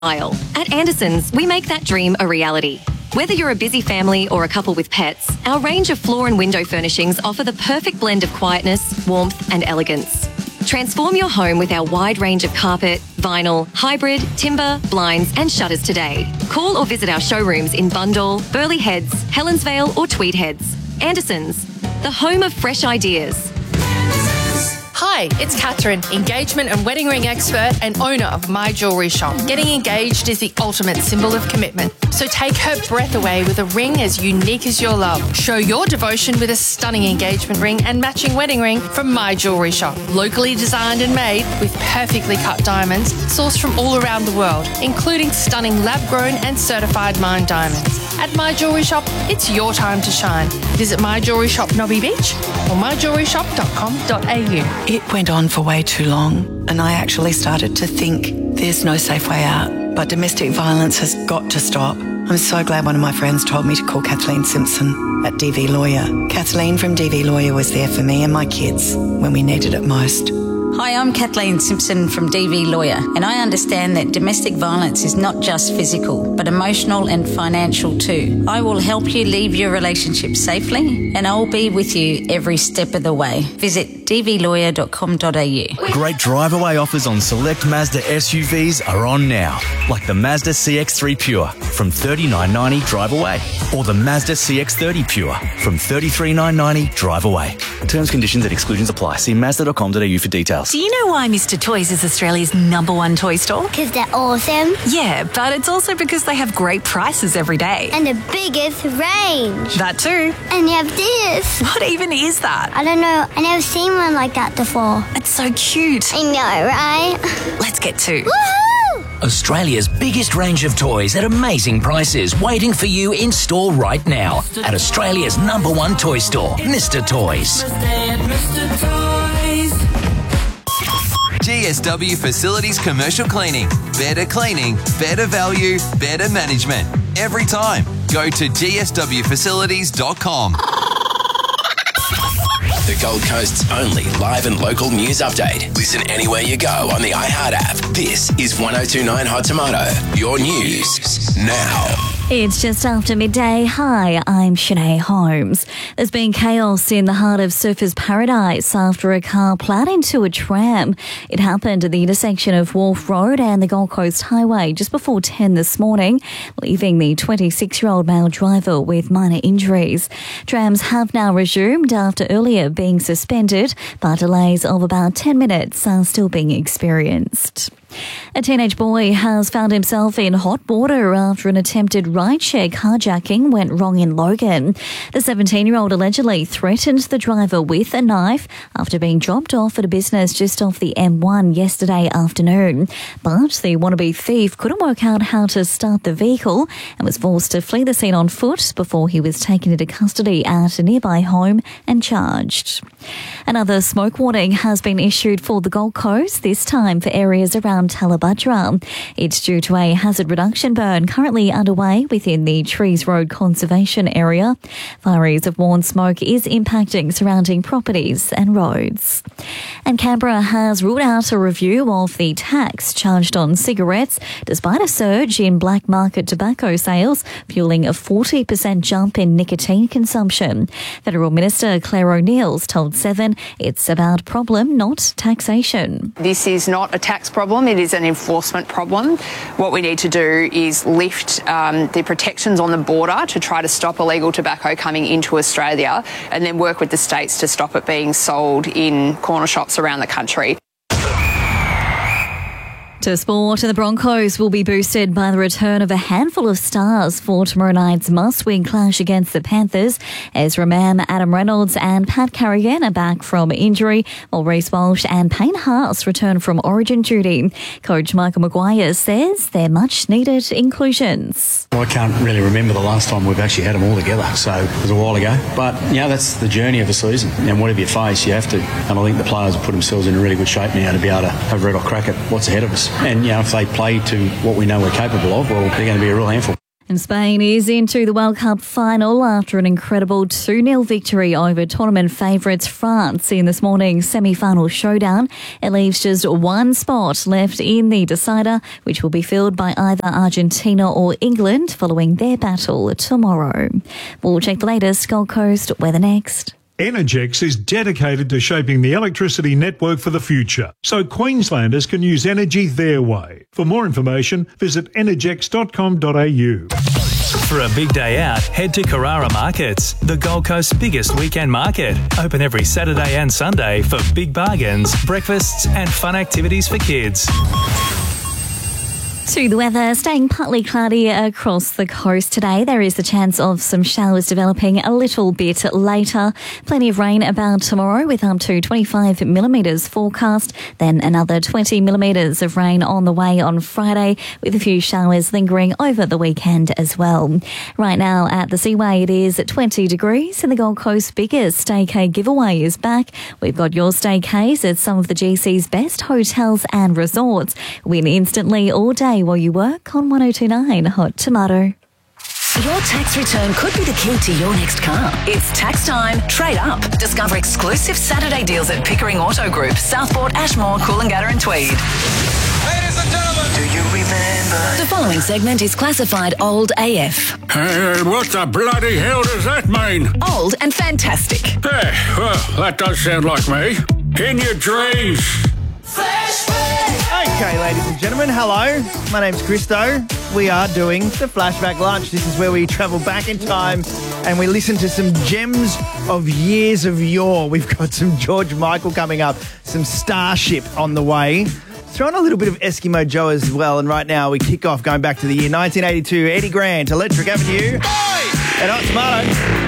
At Anderson's, we make that dream a reality. Whether you're a busy family or a couple with pets, our range of floor and window furnishings offer the perfect blend of quietness, warmth and elegance. Transform your home with our wide range of carpet, vinyl, hybrid, timber, blinds and shutters today. Call or visit our showrooms in Bundahl, Burleigh Heads, Helensvale or Tweed Heads. Anderson's, the home of fresh ideas. Hi, it's Catherine, engagement and wedding ring expert and owner of My Jewellery Shop. Getting engaged is the ultimate symbol of commitment. So take her breath away with a ring as unique as your love. Show your devotion with a stunning engagement ring and matching wedding ring from My Jewellery Shop. Locally designed and made with perfectly cut diamonds sourced from all around the world, including stunning lab-grown and certified mined diamonds. At My Jewellery Shop, it's your time to shine. Visit My Jewellery Shop Nobby Beach or myjewelleryshop.com.au. It went on for way too long, and I actually started to think there's no safe way out. But domestic violence has got to stop. I'm so glad one of my friends told me to call Kathleen Simpson at DV Lawyer. Kathleen from DV Lawyer was there for me and my kids when we needed it most. Hi, I'm Kathleen Simpson from DV Lawyer, and I understand that domestic violence is not just physical, but emotional and financial too. I will help you leave your relationship safely, and I'll be with you every step of the way. Visit dvlawyer.com.au. Great drive-away offers on select Mazda SUVs are on now, like the Mazda CX-3 Pure from $39.90 drive away, or the Mazda CX-30 Pure from $33,990 drive away. Terms, conditions and exclusions apply. See Mazda.com.au for details. Do you know why Mr. Toys is Australia's #1 toy store? Because they're awesome. Yeah, but it's also because they have great prices every day. And the biggest range. That too. And you have this. What even is that? I don't know. I never seen one like that before. It's so cute. I know, right? Let's get to. Woohoo! Australia's biggest range of toys at amazing prices, waiting for you in store right now at Australia's #1 toy store, Mr. Toys. GSW Facilities Commercial Cleaning. Better cleaning, better value, better management. Every time. Go to gswfacilities.com. The Gold Coast's only live and local news update. Listen anywhere you go on the iHeart app. This is 102.9 Hot Tomato. Your news now. It's just after midday. Hi, I'm Shanae Holmes. There's been chaos in the heart of Surfers Paradise after a car ploughed into a tram. It happened at the intersection of Wharf Road and the Gold Coast Highway just before 10 this morning, leaving the 26-year-old male driver with minor injuries. Trams have now resumed after earlier being suspended, but delays of about 10 minutes are still being experienced. A teenage boy has found himself in hot water after an attempted rideshare carjacking went wrong in Logan. The 17-year-old allegedly threatened the driver with a knife after being dropped off at a business just off the M1 yesterday afternoon. But the wannabe thief couldn't work out how to start the vehicle and was forced to flee the scene on foot before he was taken into custody at a nearby home and charged. Another smoke warning has been issued for the Gold Coast, this time for areas around Talabudra. It's due to a hazard reduction burn currently underway within the Trees Road Conservation Area. Fireys have warned smoke is impacting surrounding properties and roads. And Canberra has ruled out a review of the tax charged on cigarettes, despite a surge in black market tobacco sales, fueling a 40% jump in nicotine consumption. Federal Minister Claire O'Neill's told Seven it's about problem, not taxation. This is not a tax problem, it is an enforcement problem. What we need to do is lift the protections on the border to try to stop illegal tobacco coming into Australia, and then work with the states to stop it being sold in corner shops around the country. To sport, and the Broncos will be boosted by the return of a handful of stars for tomorrow night's must-win clash against the Panthers. Ezra Mam, Adam Reynolds and Pat Carrigan are back from injury, while Reece Walsh and Payne Haas return from origin duty. Coach Michael Maguire says they're much-needed inclusions. I can't really remember the last time we've actually had them all together, so it was a while ago. But, that's the journey of a season. And whatever you face, you have to. And I think the players have put themselves in a really good shape now to be able to have a red hot crack at what's ahead of us. And, if they play to what we know we're capable of, well, they're going to be a real handful. And Spain is into the World Cup final after an incredible 2-0 victory over tournament favourites France in this morning's semi-final showdown. It leaves just one spot left in the decider, which will be filled by either Argentina or England following their battle tomorrow. We'll check the latest Gold Coast weather next. Energex is dedicated to shaping the electricity network for the future, so Queenslanders can use energy their way. For more information, visit energex.com.au. For a big day out, head to Carrara Markets, the Gold Coast's biggest weekend market. Open every Saturday and Sunday for big bargains, breakfasts and fun activities for kids. To the weather, staying partly cloudy across the coast today. There is the chance of some showers developing a little bit later. Plenty of rain about tomorrow with up to 25 millimetres forecast. Then another 20 millimetres of rain on the way on Friday with a few showers lingering over the weekend as well. Right now at the Seaway it is 20 degrees and the Gold Coast's biggest staycay giveaway is back. We've got your staycays at some of the GC's best hotels and resorts. Win instantly all day while you work on 102.9 Hot Tomato. Your tax return could be the key to your next car. It's tax time. Trade up. Discover exclusive Saturday deals at Pickering Auto Group, Southport, Ashmore, Coolangatta and Tweed. Ladies and gentlemen, do you remember? The following segment is classified Old AF. Hey, what the bloody hell does that mean? Old and fantastic. Hey, well, that does sound like me. In your dreams. Okay, ladies and gentlemen, hello. My name's Christo. We are doing the Flashback Lunch. This is where we travel back in time and we listen to some gems of years of yore. We've got some George Michael coming up, some Starship on the way. Throw in a little bit of Eskimo Joe as well. And right now we kick off going back to the year 1982. Eddie Grant, Electric Avenue. And Hot Tomato.